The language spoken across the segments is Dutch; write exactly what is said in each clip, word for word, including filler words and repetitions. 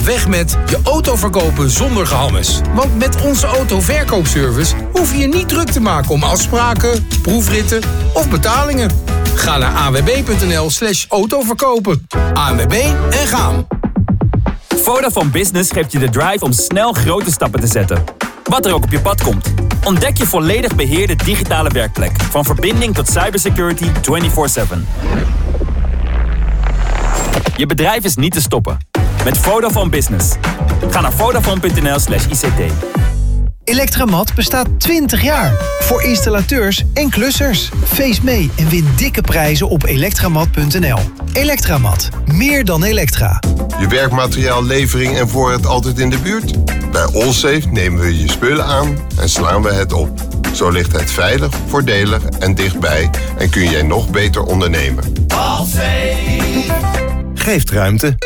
Weg met je auto verkopen zonder gehammes. Want met onze autoverkoopservice hoef je je niet druk te maken om afspraken, proefritten of betalingen. Ga naar a n w b punt n l slash autoverkopen. A N W B en gaan. Vodafone Business geeft je de drive om snel grote stappen te zetten. Wat er ook op je pad komt. Ontdek je volledig beheerde digitale werkplek. Van verbinding tot cybersecurity vierentwintig zeven. Je bedrijf is niet te stoppen. Met Vodafone Business. Ga naar vodafone punt n l slash I C T. Electramat bestaat twintig jaar. Voor installateurs en klussers. Feest mee en win dikke prijzen op elektramat punt n l. Electramat. Meer dan elektra. Je werkmateriaal, levering en voorraad altijd in de buurt? Bij Allsafe nemen we je spullen aan en slaan we het op. Zo ligt het veilig, voordelig en dichtbij en kun jij nog beter ondernemen. Allsafe geeft ruimte.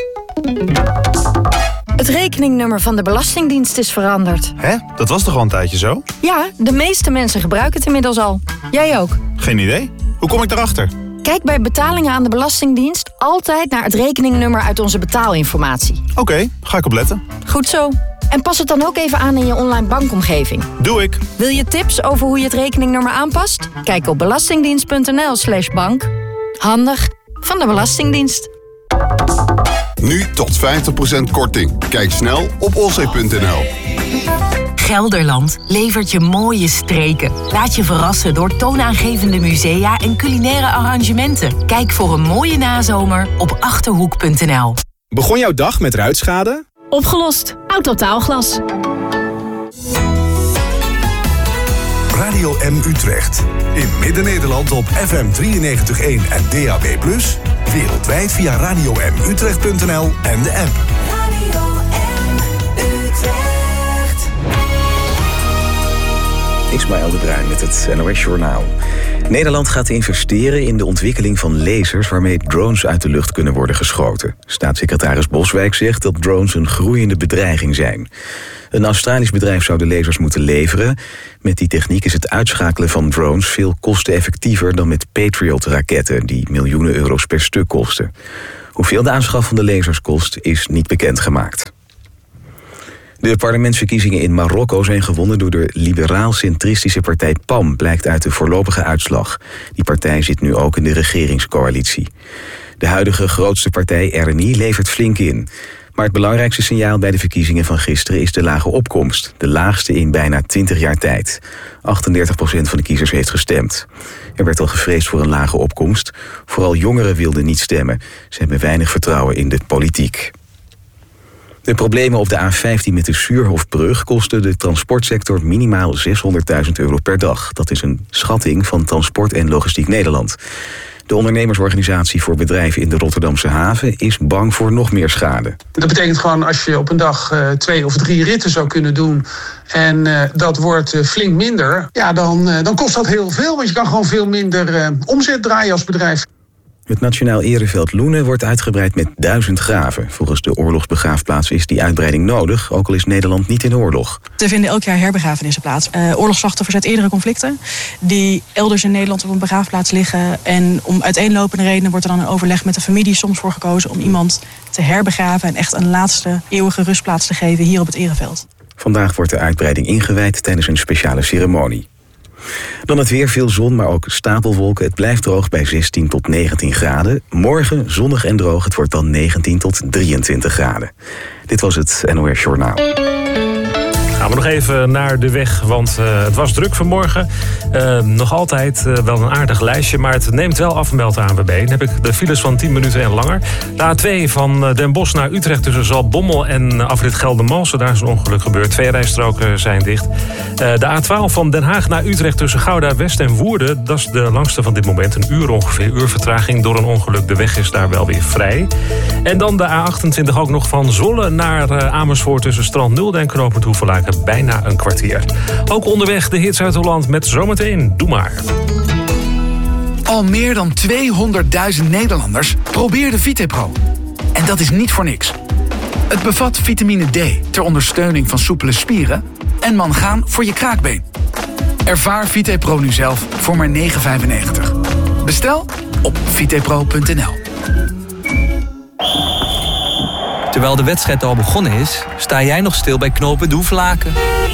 Het rekeningnummer van de Belastingdienst is veranderd. Hè? Dat was toch al een tijdje zo? Ja, de meeste mensen gebruiken het inmiddels al. Jij ook? Geen idee. Hoe kom ik daarachter? Kijk bij betalingen aan de Belastingdienst altijd naar het rekeningnummer uit onze betaalinformatie. Oké, okay, ga ik opletten. Goed zo. En pas het dan ook even aan in je online bankomgeving. Doe ik. Wil je tips over hoe je het rekeningnummer aanpast? Kijk op belastingdienst punt n l slash bank. Handig van de Belastingdienst. Nu tot vijftig procent korting. Kijk snel op allsafe punt n l. Gelderland levert je mooie streken. Laat je verrassen door toonaangevende musea en culinaire arrangementen. Kijk voor een mooie nazomer op achterhoek punt n l. Begon jouw dag met ruitschade? Opgelost. Autotaalglas. Radio M Utrecht. In Midden-Nederland op F M drieënnegentig komma één en D A B plus. Wereldwijd via radio m utrecht punt n l en de app. Radio M Utrecht. Ismaël de Bruin met het N O S Journaal. Nederland gaat investeren in de ontwikkeling van lasers waarmee drones uit de lucht kunnen worden geschoten. Staatssecretaris Boswijk zegt dat drones een groeiende bedreiging zijn. Een Australisch bedrijf zou de lasers moeten leveren. Met die techniek is het uitschakelen van drones veel kosteneffectiever dan met Patriot-raketten die miljoenen euro's per stuk kosten. Hoeveel de aanschaf van de lasers kost is niet bekendgemaakt. De parlementsverkiezingen in Marokko zijn gewonnen door de liberaal-centristische partij P A M, blijkt uit de voorlopige uitslag. Die partij zit nu ook in de regeringscoalitie. De huidige grootste partij R N I levert flink in. Maar het belangrijkste signaal bij de verkiezingen van gisteren is de lage opkomst. De laagste in bijna twintig jaar tijd. achtendertig procent van de kiezers heeft gestemd. Er werd al gevreesd voor een lage opkomst. Vooral jongeren wilden niet stemmen. Ze hebben weinig vertrouwen in de politiek. De problemen op de A vijftien met de Suurhofbrug kosten de transportsector minimaal zeshonderdduizend euro per dag. Dat is een schatting van Transport en Logistiek Nederland. De ondernemersorganisatie voor bedrijven in de Rotterdamse haven is bang voor nog meer schade. Dat betekent gewoon als je op een dag uh, twee of drie ritten zou kunnen doen en uh, dat wordt uh, flink minder, ja, dan, uh, dan kost dat heel veel, want je kan gewoon veel minder uh, omzet draaien als bedrijf. Het Nationaal Ereveld Loenen wordt uitgebreid met duizend graven. Volgens de oorlogsbegraafplaats is die uitbreiding nodig, ook al is Nederland niet in oorlog. Er vinden elk jaar herbegrafenissen plaats. Uh, oorlogsslachtoffers uit eerdere conflicten die elders in Nederland op een begraafplaats liggen. En om uiteenlopende redenen wordt er dan een overleg met de familie soms voor gekozen om iemand te herbegraven en echt een laatste eeuwige rustplaats te geven hier op het Ereveld. Vandaag wordt de uitbreiding ingewijd tijdens een speciale ceremonie. Dan het weer, veel zon, maar ook stapelwolken. Het blijft droog bij zestien tot negentien graden. Morgen zonnig en droog, het wordt dan negentien tot drieëntwintig graden. Dit was het N O S Journaal. Gaan we nog even naar de weg, want uh, het was druk vanmorgen. Uh, nog altijd uh, wel een aardig lijstje, maar het neemt wel af, meldt de A N W B. Dan heb ik de files van tien minuten en langer. De A twee van Den Bosch naar Utrecht tussen Zaltbommel en afrit Geldermalsen. Daar is een ongeluk gebeurd. Twee rijstroken zijn dicht. Uh, de A twaalf van Den Haag naar Utrecht tussen Gouda West en Woerden. Dat is de langste van dit moment. Een uur ongeveer, uur vertraging door een ongeluk. De weg is daar wel weer vrij. En dan de A achtentwintig ook nog van Zwolle naar uh, Amersfoort tussen Strand Nulde en Knooppunt Hoevelaken. Bijna een kwartier. Ook onderweg de hits uit Holland met zometeen Doe Maar. Al meer dan tweehonderdduizend Nederlanders probeerden VitaPro. En dat is niet voor niks. Het bevat vitamine D ter ondersteuning van soepele spieren en mangaan voor je kraakbeen. Ervaar VitaPro nu zelf voor maar negen vijfennegentig. Bestel op vitapro punt n l. Terwijl de wedstrijd al begonnen is, sta jij nog stil bij knooppunt Hoevelaken.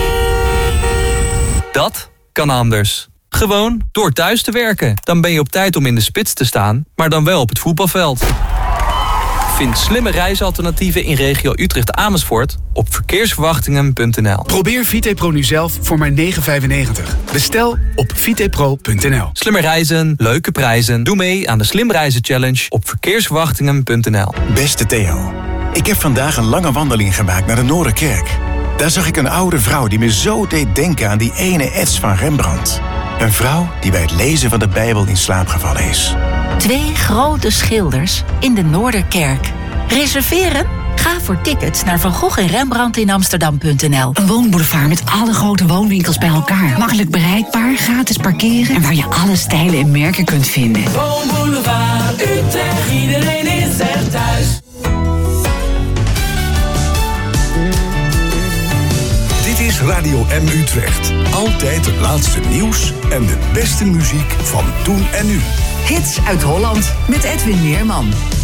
Dat kan anders. Gewoon door thuis te werken. Dan ben je op tijd om in de spits te staan, maar dan wel op het voetbalveld. Vind slimme reisalternatieven in regio Utrecht-Amersfoort op verkeersverwachtingen punt n l. Probeer Vitepro nu zelf voor maar negen vijfennegentig. Bestel op vitepro punt n l. Slimme reizen, leuke prijzen. Doe mee aan de Slim Reizen Challenge op verkeersverwachtingen punt n l. Beste Theo, ik heb vandaag een lange wandeling gemaakt naar de Noorderkerk. Daar zag ik een oude vrouw die me zo deed denken aan die ene ets van Rembrandt. Een vrouw die bij het lezen van de Bijbel in slaap gevallen is. Twee grote schilders in de Noorderkerk. Reserveren? Ga voor tickets naar Van Gogh en Rembrandt in Amsterdam punt n l. Een woonboulevard met alle grote woonwinkels bij elkaar. Makkelijk bereikbaar, gratis parkeren en waar je alle stijlen en merken kunt vinden. Woonboulevard Utrecht, iedereen is er thuis. Dit is Radio M Utrecht. Altijd het laatste nieuws en de beste muziek van toen en nu. Hits uit Holland met Edwin Meerman.